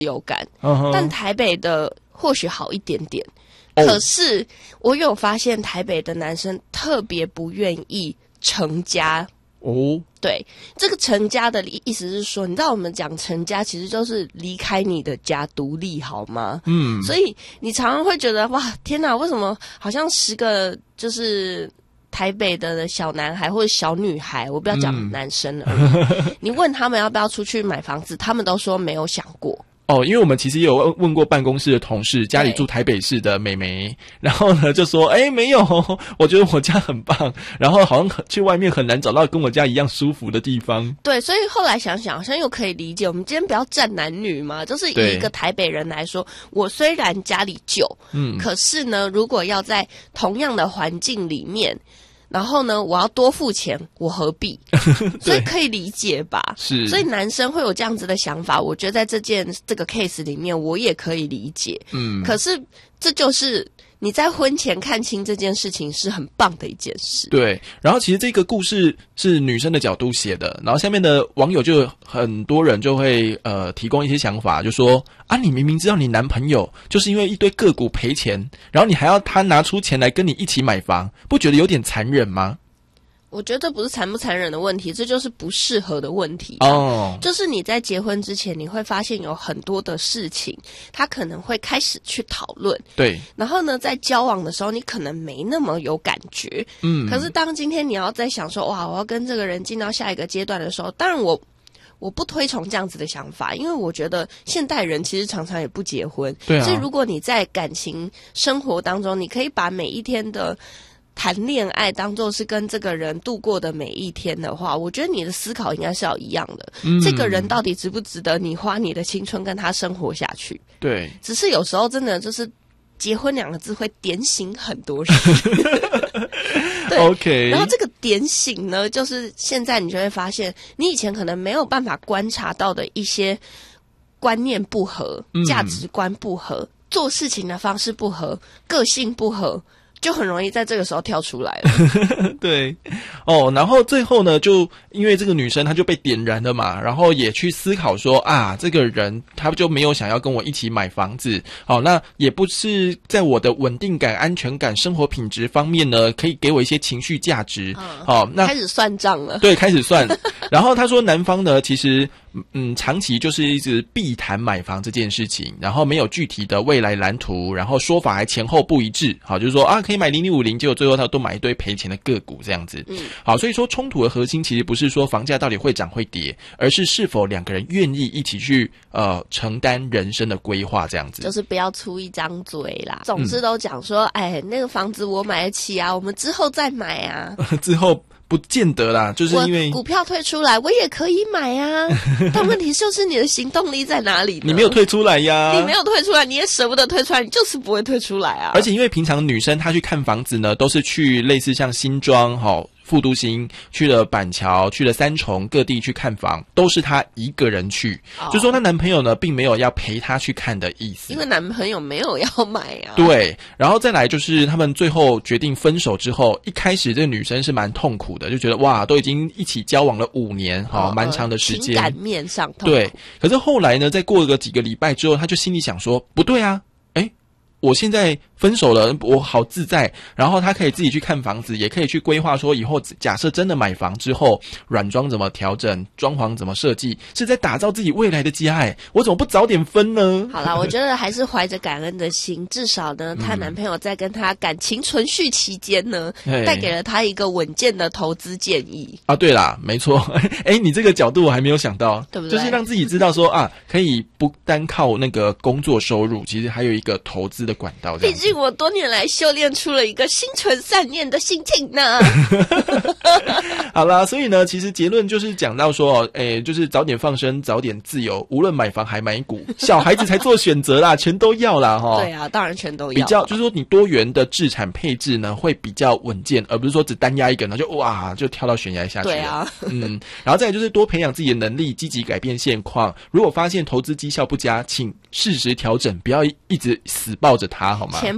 有感，但台北的或许好一点点。可是我有发现台北的男生特别不愿意成家。对，这个成家的意思是说，你知道我们讲成家其实就是离开你的家独立，好吗？所以你常常会觉得哇，天哪，为什么好像10个就是台北的小男孩或者小女孩，我不要讲男生而已，你问他们要不要出去买房子，他们都说没有想过。 因为我们其实也有问过办公室的同事，家里住台北市的妹妹，然后呢就说没有，我觉得我家很棒，然后好像去外面很难找到跟我家一样舒服的地方。对， 所以后来想想好像又可以理解，我们今天不要站男女嘛，就是以一个台北人来说，我虽然家里旧，可是呢如果要在同样的环境里面，然后呢我要多付钱，我何必？所以可以理解吧。是，所以男生会有这样子的想法，我觉得在这个 case 里面我也可以理解。可是这就是你在婚前看清这件事情是很棒的一件事。 对，然后其实这个故事是女生的角度写的，然后下面的网友就很多人就会提供一些想法，就说你明明知道你男朋友就是因为一堆个股赔钱，然后你还要他拿出钱来跟你一起买房，不觉得有点残忍吗？ 我觉得这不是残不残忍的问题，这就是不适合的问题。就是你在结婚之前，你会发现有很多的事情，他可能会开始去讨论。对。然后呢，在交往的时候，你可能没那么有感觉。可是当今天你要在想说，哇，我要跟这个人进到下一个阶段的时候，当然我不推崇这样子的想法，因为我觉得现代人其实常常也不结婚。对啊。所以如果你在感情生活当中，你可以把每一天的谈恋爱当作是跟这个人度过的每一天的话，我觉得你的思考应该是要一样的。这个人到底值不值得你花你的青春跟他生活下去？对，只是有时候真的就是结婚2个字会点醒很多人。对 ，OK。然后这个点醒呢，就是现在你就会发现，你以前可能没有办法观察到的一些观念不合、价值观不合、做事情的方式不合、个性不合。就很容易在这个时候跳出来了。对， 然后最后呢，就因为这个女生她就被点燃了嘛，然后也去思考说这个人他就没有想要跟我一起买房子，那也不是在我的稳定感、安全感、生活品质方面呢，可以给我一些情绪价值。那开始算账了。 对，开始算。然后他说男方呢，其实长期就是一直避谈买房这件事情，然后没有具体的未来蓝图，然后说法还前后不一致。就是说可以买0050，结果最后他都买一堆赔钱的个股这样子。好，所以说冲突的核心其实不是说房价到底会涨会跌，而是是否2个人愿意一起去承担人生的规划这样子。 就是不要出一张嘴啦，总是都讲说，那个房子我买得起啊，我们之后再买啊。 之后不见得啦，就是因为股票退出来我也可以买啊。但问题就是你的行动力在哪里呢？ 你没有退出来呀。 你没有退出来，你也舍不得退出来，你就是不会退出来啊。 而且因为平常女生她去看房子呢，都是去类似像新庄副都心，去了板桥，去了三重各地去看房，都是她一个人去。就说她男朋友呢并没有要陪她去看的意思， 因为男朋友没有要买啊。 对，然后再来就是他们最后决定分手之后，一开始这个女生是蛮痛苦的，就觉得哇，都已经一起交往了5年，蛮长的时间， 情感面上痛苦。 对，可是后来呢，再过个几个礼拜之后，她就心里想说，不对啊，我现在分手了，我好自在，然后他可以自己去看房子，也可以去规划说以后假设真的买房之后，软装怎么调整，装潢怎么设计，是在打造自己未来的家。我怎么不早点分呢？ 好啦，我觉得还是怀着感恩的心，至少呢，她男朋友在跟她感情存续期间呢，带给了她一个稳健的投资建议啊。对啦，没错。你这个角度我还没有想到，对不对？就是让自己知道说可以不单靠那个工作收入，其实还有一个投资的管道。 毕竟我多年来修炼出了一个心存善念的心情呢。 好啦，所以呢，其实结论就是讲到说，就是早点放生，早点自由，无论买房还买股，小孩子才做选择啦，全都要啦哈。 对啊，当然全都要。 比较就是说，你多元的资产配置呢，会比较稳健，而不是说只单压一个，然后就跳到悬崖下去了。对啊，然后再来就是多培养自己的能力，积极改变现况。如果发现投资绩效不佳，请适时调整，不要一直死抱着它，好吗？ 钱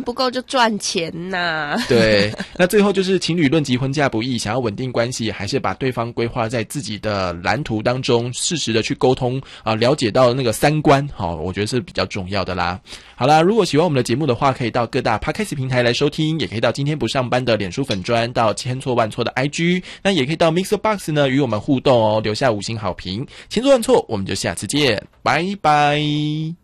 不够就赚钱呐。 对，那最后就是情侣论及婚嫁不易，想要稳定关系，还是把对方规划在自己的蓝图当中，适时的去沟通啊，了解到那个三观，好，我觉得是比较重要的啦。好啦，如果喜欢我们的节目的话，可以到各大 Podcast 平台来收听，也可以到今天不上班的脸书粉专，到千错万错的 IG， 那也可以到 Mixer Box 呢与我们互动哦，留下5星好评。千错万错，我们就下次见，拜拜。